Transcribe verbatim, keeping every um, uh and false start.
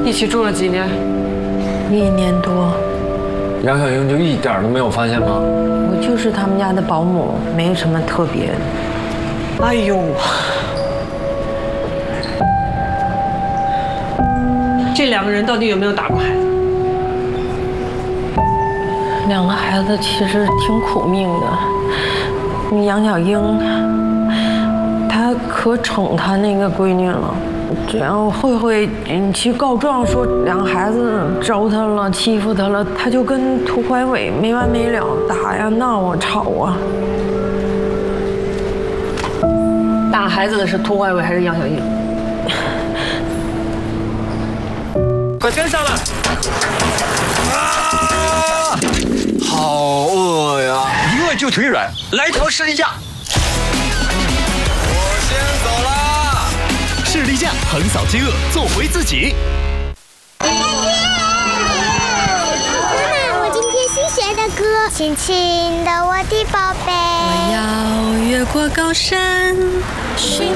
一起住了几年？ 一年多。 杨小英就一点都没有发现吗？ 我就是他们家的保姆，没什么特别的。 哎呦，这两个人到底有没有打过孩子？ 两个孩子其实挺苦命的。杨小英，她可宠她那个闺女了。只要慧慧嗯去告状说两个孩子招她了、欺负她了，她就跟涂怀伟没完没了，打呀、闹啊、吵啊。 打孩子的是涂怀伟还是杨小英？ 快跟上来！啊！好饿呀！ 一饿就腿软，来条士力架。 我先走了。 士力架横扫饥饿，做回自己。 妈妈，我今天新学的歌，亲亲的我的宝贝。 我要越过高山，寻